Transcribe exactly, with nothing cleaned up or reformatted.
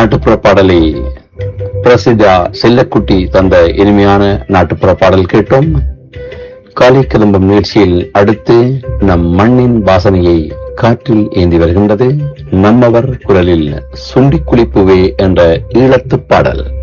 நாட்டுப்புற பாடலை பிரசிதா செல்லக்குட்டி தந்த இனிமையான நாட்டுப்புற பாடல் கேட்டோம். காலை கிளம்பும் நிகழ்ச்சியில் அடுத்து நம் மண்ணின் வாசனையை காற்றில் ஏந்தி வருகின்றது நம்மவர் குரலில் சுண்டி குளிப்புவே என்ற ஈழத்து பாடல்.